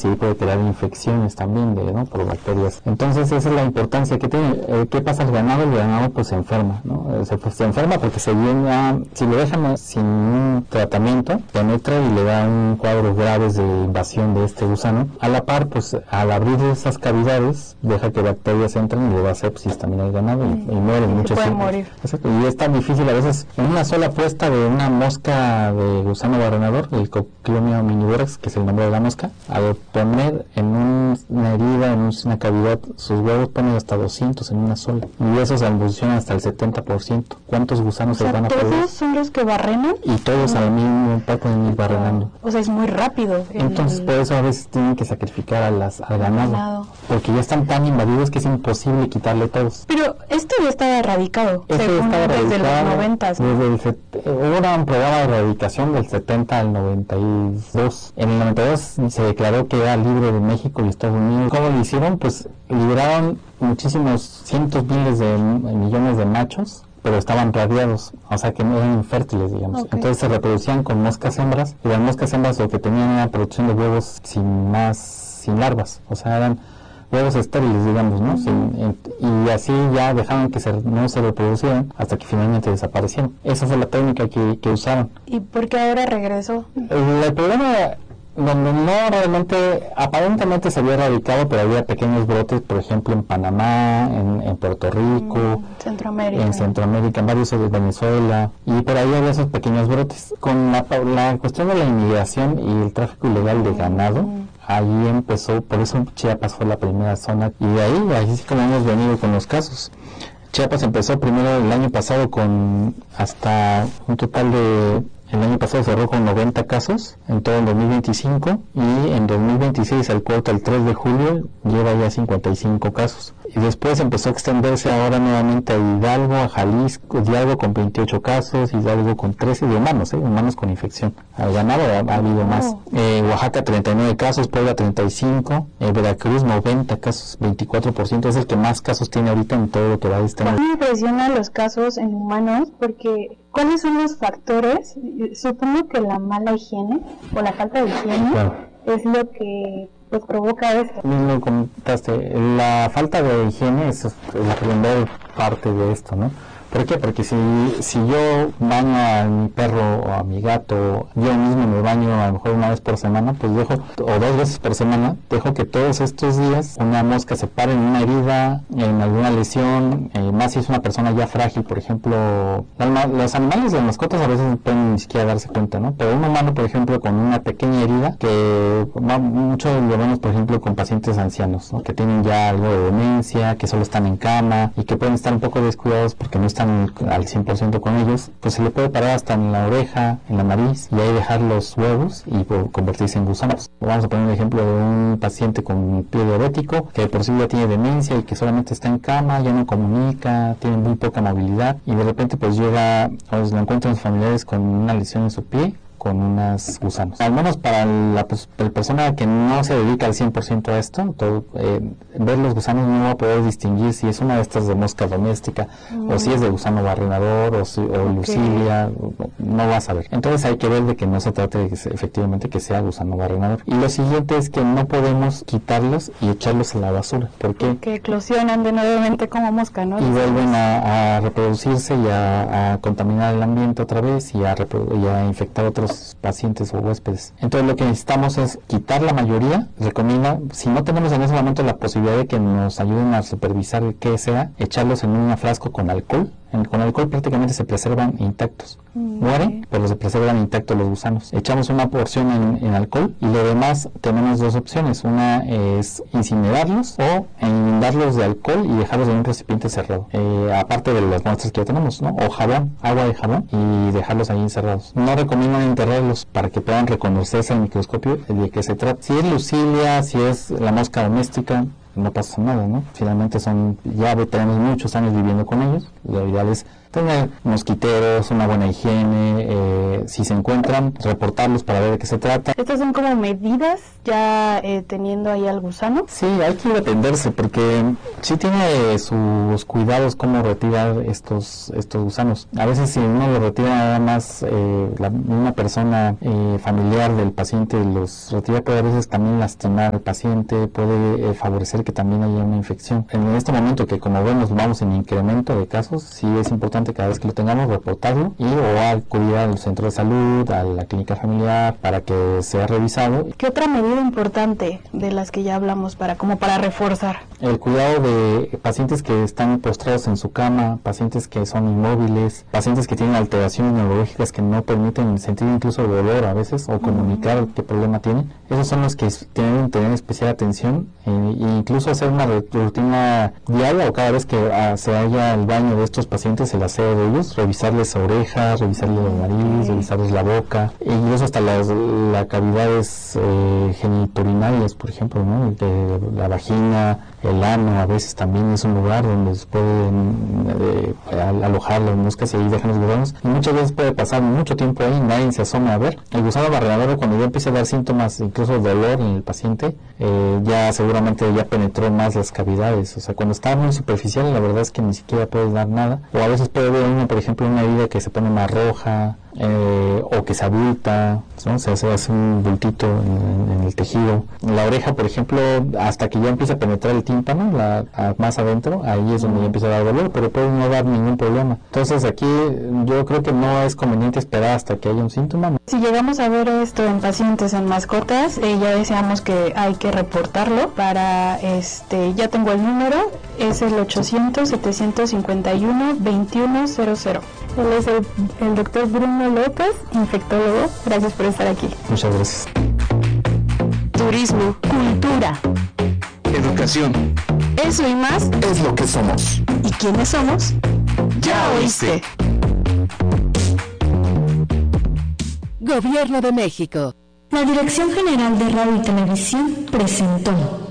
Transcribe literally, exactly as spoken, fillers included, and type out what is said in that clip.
y ahí puede crear infecciones también de, ¿no? por bacterias. Entonces esa es la importancia que tiene. Eh, ¿Qué pasa al ganado? El ganado pues se enferma, ¿no? Eh, se, se enferma porque se llena, si lo dejan sin un tratamiento, penetra y le da un cuadro graves de invasión de este gusano. A la par, pues al abrir esas cavidades, deja que bacterias entren y le da sepsis también al ganado y, y mueren muchos. Pueden morir. Exacto. Y es tan difícil a veces, en una sola puesta de una mosca de gusano barrenador, el Coclumia omnivorax, que es el nombre de la mosca, al poner en un, una herida, en una cavidad, sus huevos ponen hasta doscientos en una sola. Y esos evolucionan hasta el setenta por ciento. ¿Cuántos gusanos o sea, se van a ¿todos poder? son los que barrenan? Y todos no. al mismo par pueden ir barrenando. O sea, es muy rápido. El, Entonces, por eso a veces tienen que sacrificar a las, al ganado, ganado. Porque ya están tan invadidos que es imposible quitarle todos. Pero esto ya estaba erradicado, Esto según estaba desde erradicado los noventas. ¿no? Desde el set, hubo un programa de erradicación del setenta al noventa y dos. En el noventa y dos se declaró que era libre de México y Estados Unidos. ¿Cómo lo hicieron? Pues liberaron muchísimos cientos miles de millones de machos, pero estaban radiados, o sea que no eran infértiles, digamos. Okay. Entonces se reproducían con moscas hembras, y las moscas hembras lo que tenían era producción de huevos sin más, sin larvas, o sea, eran huevos estériles, digamos, ¿no? Uh-huh. Sin, y así ya dejaban que se, no se reproducieran hasta que finalmente desaparecieron. Esa fue la técnica que, que usaron. ¿Y por qué ahora regresó? El, el problema donde no realmente, aparentemente se había erradicado, pero había pequeños brotes, por ejemplo en Panamá, en, en Puerto Rico, mm, Centroamérica. en Centroamérica, en varios de Venezuela, y por ahí había esos pequeños brotes. Con la, la cuestión de la inmigración y el tráfico ilegal de ganado, mm. ahí empezó, por eso Chiapas fue la primera zona, y de ahí, así como hemos venido con los casos. Chiapas empezó primero el año pasado con hasta un total de... El año pasado cerró con noventa casos en todo el dos mil veinticinco y en dos mil veintiséis, al corto, el tres de julio, lleva ya cincuenta y cinco casos. Y después empezó a extenderse ahora nuevamente a Hidalgo, a Jalisco, Hidalgo con veintiocho casos, Hidalgo con trece de humanos, ¿eh? humanos con infección. Al ganado ha, ha habido más. Eh, Oaxaca treinta y nueve casos, Puebla treinta y cinco, eh, Veracruz noventa casos, veinticuatro por ciento, es el que más casos tiene ahorita en todo lo que va de este año. Me impresionan los casos en humanos porque... ¿Cuáles son los factores? Supongo que la mala higiene o la falta de higiene claro. es lo que pues, provoca esto. Lo comentaste, la falta de higiene es la primera parte de esto, ¿no? ¿Por qué? Porque si, si yo baño a mi perro o a mi gato, yo mismo me baño a lo mejor una vez por semana, pues dejo, o dos veces por semana, dejo que todos estos días una mosca se pare en una herida, en alguna lesión, eh, más si es una persona ya frágil, por ejemplo, los animales de mascotas a veces no pueden ni siquiera darse cuenta, ¿no? Pero un humano, por ejemplo, con una pequeña herida, que va, mucho lo vemos, por ejemplo, con pacientes ancianos, ¿no? Que tienen ya algo de demencia, que solo están en cama y que pueden estar un poco descuidados porque no están al cien por ciento con ellos, pues se le puede parar hasta en la oreja, en la nariz, y ahí dejar los huevos y por convertirse en gusanos. Vamos a poner un ejemplo de un paciente con pie diabético que por sí ya tiene demencia y que solamente está en cama, ya no comunica, tiene muy poca movilidad y de repente pues llega, o lo encuentran los familiares con una lesión en su pie, con unos gusanos. Al menos para la, pues, la persona que no se dedica al cien por ciento a esto, todo, eh, ver los gusanos no va a poder distinguir si es una de estas de mosca doméstica mm. o si es de gusano barrenador o, si, o okay. lucilia, no va a saber. Entonces hay que ver de que no se trate de que se, efectivamente que sea gusano barrenador. Y lo siguiente es que no podemos quitarlos y echarlos a la basura. ¿Por qué? Que eclosionan de nuevamente como mosca, ¿no? Y vuelven a, a reproducirse y a, a contaminar el ambiente otra vez y a, y a infectar otros pacientes o huéspedes. Entonces lo que necesitamos es quitar la mayoría. Recomienda, si no tenemos en ese momento la posibilidad de que nos ayuden a supervisar el que sea, echarlos en un frasco con alcohol. En, con alcohol prácticamente se preservan intactos. Mm. Mueren, pero se preservan intactos los gusanos. Echamos una porción en, en alcohol y lo demás tenemos dos opciones. Una es incinerarlos o inundarlos de alcohol y dejarlos en un recipiente cerrado. Eh, aparte de las muestras que ya tenemos, ¿no? O jabón, agua de jabón y dejarlos ahí encerrados. No recomiendo enterrarlos para que puedan reconocerse al microscopio de qué se trata. Si es lucilia, si es la mosca doméstica, no pasa nada, ¿no? Finalmente son, ya tenemos muchos años viviendo con ellos. Lo ideal es tener mosquiteros, una buena higiene, eh, si se encuentran, reportarlos para ver de qué se trata. ¿Estas son como medidas ya eh, teniendo ahí al gusano? Sí, hay que ir a atenderse porque Sí tiene sus cuidados cómo retirar estos estos gusanos. A veces si uno lo retira nada más, eh, la, una persona eh, familiar del paciente los retira, puede a veces también lastimar al paciente, puede eh, favorecer que también haya una infección. En este momento que como vemos vamos en incremento de casos, sí es importante cada vez que lo tengamos reportarlo y o acudir al centro de salud, a la clínica familiar para que sea revisado. ¿Qué otra medida importante de las que ya hablamos para como para reforzar? El cuidado de pacientes que están postrados en su cama, pacientes que son inmóviles, pacientes que tienen alteraciones neurológicas que no permiten sentir incluso dolor a veces o comunicar uh-huh. qué problema tienen. Esos son los que tienen que tener especial atención eh, e incluso hacer una rutina diaria o cada vez que uh, se haya el baño de estos pacientes, el aseo de ellos, revisarles orejas, revisarles la nariz, okay. revisarles la boca, e incluso hasta las, las cavidades eh, genitourinarias, por ejemplo, ¿no? De la vagina, el ano, a veces también es un lugar donde se pueden eh, alojar las moscas y ahí dejan los gusanos, y muchas veces puede pasar mucho tiempo ahí, nadie se asoma a ver. El gusano barrenador, cuando ya empieza a dar síntomas, incluso dolor en el paciente, eh, ya seguramente ya penetró más las cavidades, o sea, cuando está muy superficial la verdad es que ni siquiera puede dar nada, o a veces puede ver uno, por ejemplo, una herida que se pone más roja, Eh, o que se abulta, ¿no? Se hace, hace un bultito en, en el tejido. La oreja, por ejemplo, hasta que ya empieza a penetrar el tímpano, la, a, más adentro, ahí es donde ya empieza a dar dolor, pero puede no dar ningún problema. Entonces aquí yo creo que no es conveniente esperar hasta que haya un síntoma. Si llegamos a ver esto en pacientes, en mascotas, eh, ya decíamos que hay que reportarlo para, este, ya tengo el número, es el ochocientos, setecientos cincuenta y uno, veintiuno cero cero. Él es el, el doctor Bruno López, infectólogo. Gracias por estar aquí. Muchas gracias. Turismo, cultura, educación. Eso y más es lo que somos. ¿Y quiénes somos? Ya oíste. Gobierno de México. La Dirección General de Radio y Televisión presentó